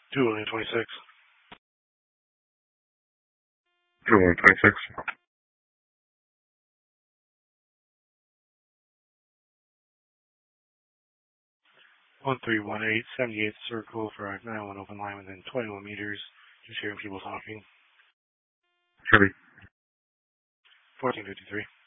226. 226. 1318, 78th Circle for 91 open line within 21 meters. Just hearing people talking. Heavy. 1453.